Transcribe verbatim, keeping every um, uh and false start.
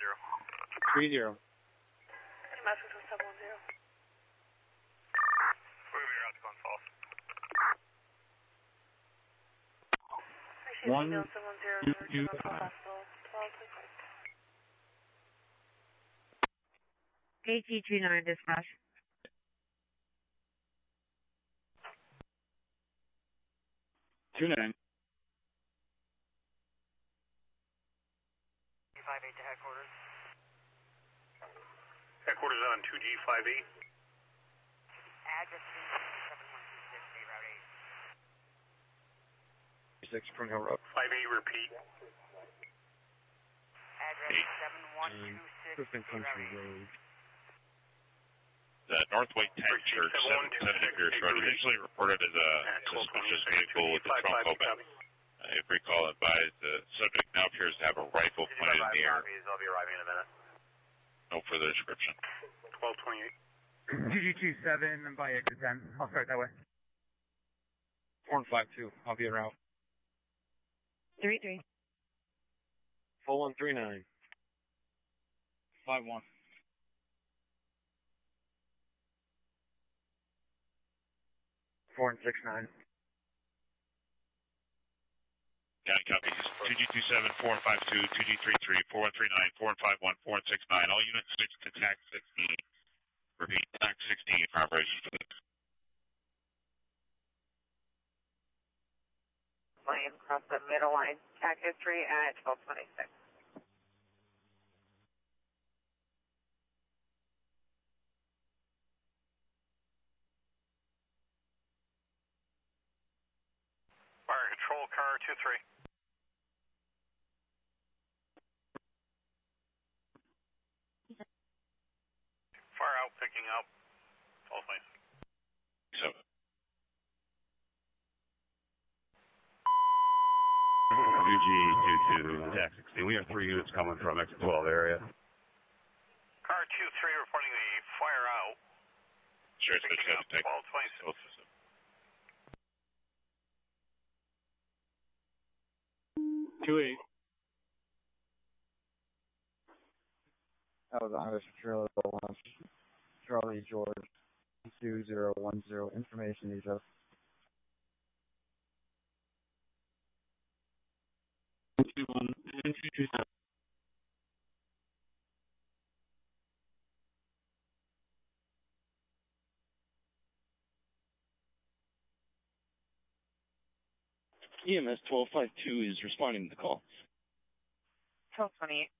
zero. Three zero. Master two seven one zero. Moving around to Glen Falls. Appreciate One, email seven one zero two, zero two, seven five. hospital twelve twenty five. A T two nine dispatch. Two nine. five eight to headquarters. Headquarters on two G five eight. Address seven one two six, A Route eight. Six Spring Hill Road. five eight, repeat. Address seven one two six, Griffin A Route Country eight. Road. The Northway Tank Church, seven seventy Pierce Road, initially reported as a suspicious vehicle with a trunk open. Uh, if recall advised, the subject now appears to have a rifle pointed in the air. I'll be arriving in a minute. No further description. twelve twenty-eight. G G two seven by exit ten. I'll start that way. Four and five two. I'll be around. Three three. Four one three nine. Five one. Four and six nine. County copies. two G two seven, four and five two, two G three three, four one three nine, four and five one, four and six nine. All units switch to T A C sixteen. Repeat, T A C sixteen for operations for this. Flying across the middle line. Tac history at twelve twenty-six. Fire control, car two three. Fire out, picking up. twelve twenty-six. So, U G two two, T A C sixteen. We have three units coming from exit twelve area. Car two three reporting the fire out. sure, it's Picking up going to take twelve twenty-six. Two eight. That was Irish Charlie One. Charlie George. Two zero one zero. Information details. Two one and two two seven. E M S twelve five two is responding to the call. twelve twenty-eight.